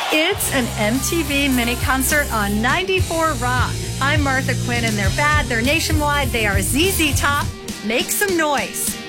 It's an MTV mini concert on 94 Rock. I'm Martha Quinn, and they're bad. They're nationwide. They are ZZ Top. Make some noise.